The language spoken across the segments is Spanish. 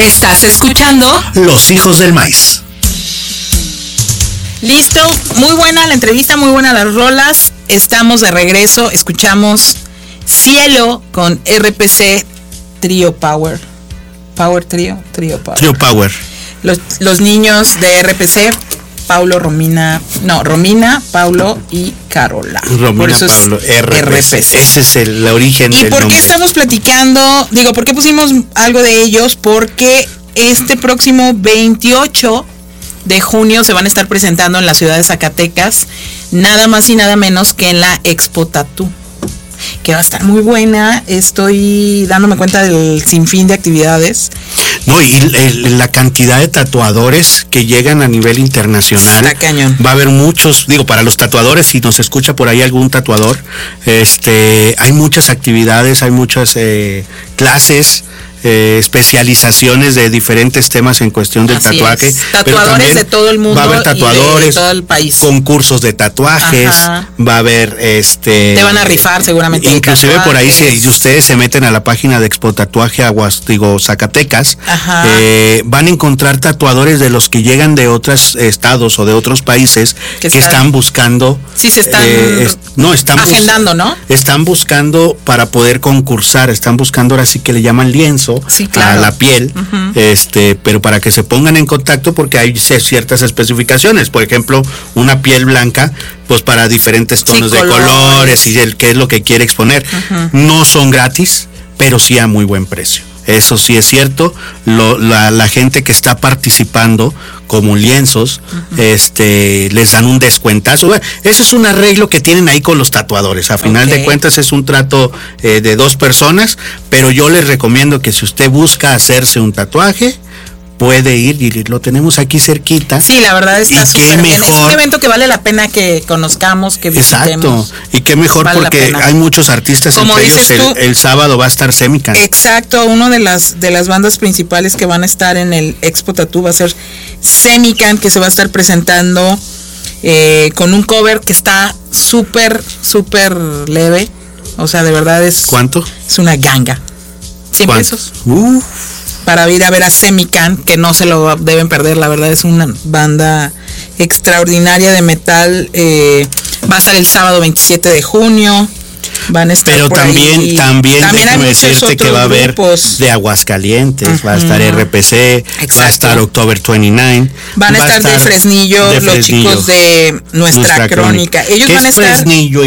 Estás escuchando Los Hijos del Maíz. Listo, muy buena la entrevista, muy buenas las rolas. Estamos de regreso, escuchamos Cielo con RPC Trio Power. Trio Power. Los niños de RPC, Romina, Paulo y Carola. Romina, Paulo, RPC. Ese es el origen del nombre. ¿Y por qué estamos platicando? ¿Por qué pusimos algo de ellos? Porque este próximo 28 de junio se van a estar presentando en la ciudad de Zacatecas, nada más y nada menos que en la Expo Tattoo, que va a estar muy buena. Estoy dándome cuenta del sinfín de actividades. No, y la cantidad de tatuadores que llegan a nivel internacional. Está cañón. Va a haber muchos, para los tatuadores, si nos escucha por ahí algún tatuador, hay muchas actividades, hay muchas clases, especializaciones de diferentes temas en cuestión del tatuaje. Es. Tatuadores de todo el mundo. Va a haber tatuadores, y de todo el país. Concursos de tatuajes. Ajá. Va a haber te van a rifar seguramente. Inclusive por ahí, si ustedes se meten a la página de Expo Tatuaje Zacatecas, van a encontrar tatuadores de los que llegan de otros estados o de otros países que están buscando. Sí, se están agendando, ¿no? Están buscando para poder concursar, están buscando, ahora sí que le llaman lienzo. Sí, claro. A la piel, pero para que se pongan en contacto, porque hay ciertas especificaciones. Por ejemplo, una piel blanca, pues para diferentes tonos de colores y qué es lo que quiere exponer. No son gratis, pero sí a muy buen precio. Eso sí es cierto. La gente que está participando como lienzos, les dan un descuentazo. Bueno, eso es un arreglo que tienen ahí con los tatuadores. A final de cuentas es un trato de dos personas, pero yo les recomiendo que si usted busca hacerse un tatuaje, puede ir y lo tenemos aquí cerquita. Sí, la verdad está súper bien. Es un evento que vale la pena que conozcamos, que visitemos. Exacto. Y qué mejor, vale, porque hay muchos artistas, como entre ellos el sábado va a estar Semican. Exacto, uno de las bandas principales que van a estar en el Expo Tattoo va a ser Semican, que se va a estar presentando con un cover que está súper leve. O sea, de verdad es... ¿Cuánto? Es una ganga. 100 pesos. Para ir a ver a Semican, que no se lo deben perder, la verdad es una banda extraordinaria de metal. Va a estar el sábado 27 de junio. Van a estar. Pero también déjame decirte que va a haber de Aguascalientes, va a estar RPC, exacto, va a estar October 29, van a estar de Fresnillo, los chicos de Nuestra Crónica. Ellos ¿Qué van a es estar Fresnillo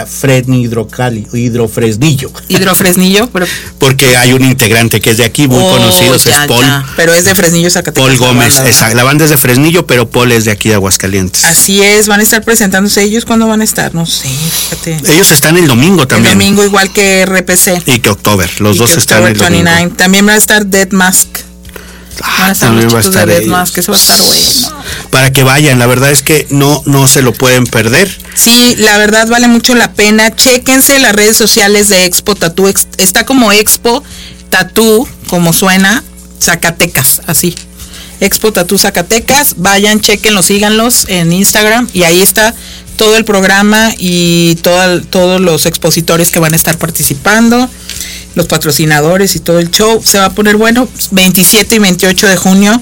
hidrofresnillo? Hidrofresnillo, pero porque hay un integrante que es de aquí, muy conocido, es Paul. Pero es de Fresnillo, Zacatecas. Paul Gómez, la banda es de Fresnillo, pero Paul es de aquí de Aguascalientes. Así es, van a estar presentándose. ¿Ellos cuándo van a estar? No sé, fíjate. Ellos están el domingo también. El domingo igual que RPC. Y que October, los dos están el domingo. 29. También va a estar Dead Mask. También va a estar Dead Mask, eso va a estar bueno. Para que vayan, la verdad es que no se lo pueden perder. Sí, la verdad vale mucho la pena. Chéquense las redes sociales de Expo Tattoo. Está como Expo Tattoo, como suena, Zacatecas, así. Expo Tattoo Zacatecas. Vayan, chéquenlos, síganlos en Instagram y ahí está todo el programa y todos los expositores que van a estar participando, los patrocinadores y todo el show. Se va a poner bueno, 27 y 28 de junio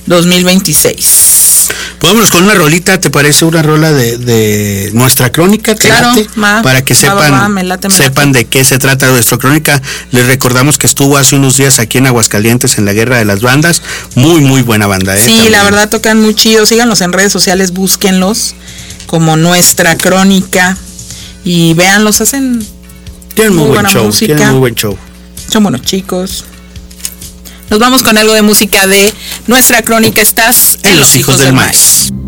2026. Vámonos con una rolita, ¿te parece? Una rola de Nuestra Crónica. Claro, para que sepan de qué se trata Nuestra Crónica. Les recordamos que estuvo hace unos días aquí en Aguascalientes en la Guerra de las Bandas. Muy buena banda. Sí, también. La verdad tocan muy chido. Síganlos en redes sociales, búsquenlos como Nuestra Crónica y véanlos, hacen tienen muy buena show, música. Tienen muy buen show. Son buenos chicos. Nos vamos con algo de música de Nuestra Crónica. Estás en Los Hijos del Maíz.